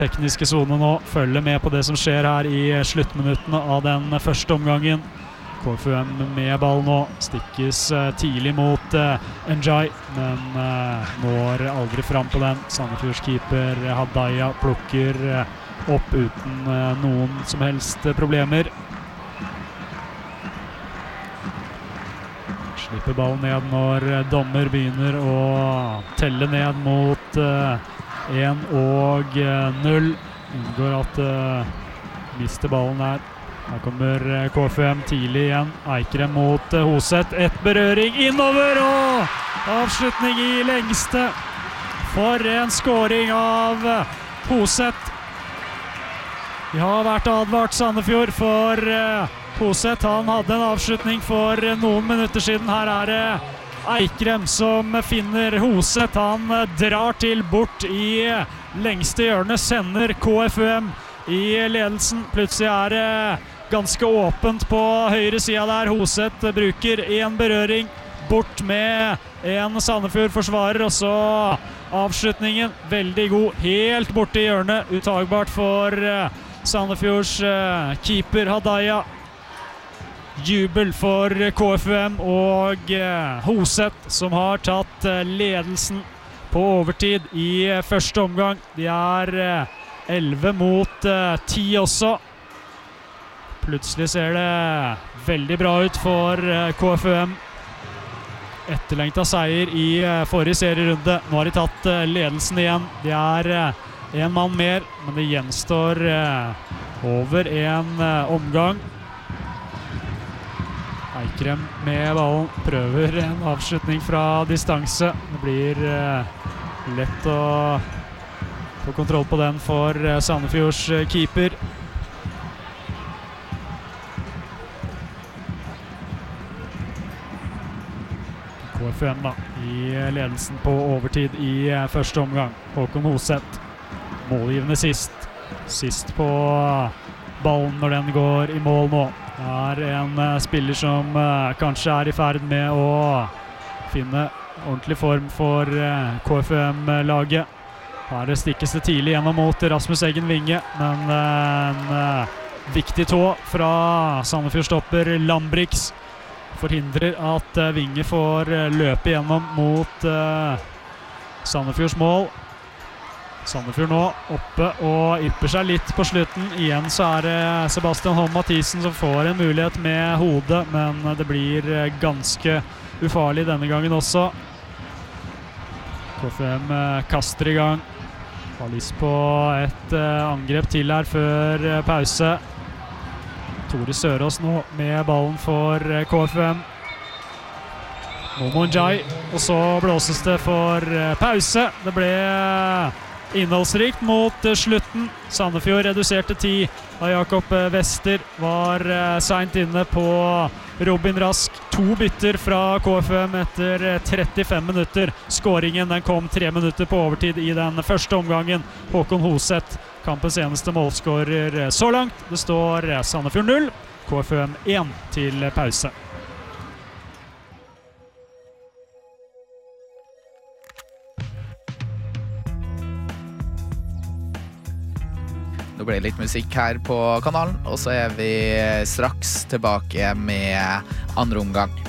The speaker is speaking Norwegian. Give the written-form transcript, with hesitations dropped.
tekniske zone nå, følger med på det som skjer her i sluttminuttene av den første omgangen. KFUM med ball nå, stikkes tidlig mot Njay, men når aldri fram på den. Sandefjords keeper Hadaya plukker opp uten noen som helst problemer. Slipper ballen ned når dommer begynner å telle ned mot 1 og 0. Unngår at mister ballen der. Her kommer KFUM tidlig igjen. Eikrem mot Hoseth. Et berøring innover og avslutning i lengste. For en scoring av Hoseth. Vi har vært advart Sandefjord for Hoseth. Han hadde en avslutning for noen minutter siden. Her er det Eikrem som finner Hoseth. Han drar til bort i lengste hjørne, sender KFUM i ledelsen. Plutselig er det ganske åpent på høyre siden der. Hoseth bruker en berøring bort med en Sandefjord-forsvarer, og så avslutningen veldig god, helt borte i hjørnet, uttagbart for Sandefjords keeper Hadaya. Jubel for KFUM og Hoseth som har tatt ledelsen på overtid i første omgang. De er 11 mot 10 også. Plutselig ser det veldig bra ut for KFUM. Etterlengtet seier i forrige serierunde. Nå har de tatt ledelsen igjen. De er en mann mer, men det gjenstår over en omgang. Eikrem med ballen, prøver en avslutning fra distanse. Det blir lett å få kontroll på den for Sandefjords keeper. KFUM da, i ledelsen på overtid i første omgang. Håkon Hoseth, målgivende sist. Sist på ballen når den går i mål nå. Det er en spiller som kanskje er i ferd med å finne ordentlig form for KFUM-laget. Her stikkes det tidlig gjennom mot Rasmus Eggen Vinge, men en viktig tå fra Sandefjord-stopper Lambrix forhindrer at Vinge får løpe gjennom mot Sandefjords mål. Sandefjord nå oppe og ypper seg litt på slutten. Igjen så er det Sebastian Holm Mathisen som får en mulighet med hodet, men det blir ganske ufarlig denne gangen også. KFUM kaster i gang. Har lyst på et angrep til her før pause. Tore Sørås nå med ballen for KFUM. Momo Njay, og så blåses det for pause. Det ble innholdsrikt mot slutten. Sandefjord reduserte 10 da Jakob Wester var sent inne på Robin Rask. 2 bytter fra KFUM etter 35 minutter. Skåringen den kom 3 minutter på overtid i den første omgangen. Håkon Hoseth, kampens eneste målskårer så langt. Det står Sandefjord 0, KFUM 1 til pause. Nå ble det litt musikk her på kanalen, og så er vi straks tilbake med andre omgang.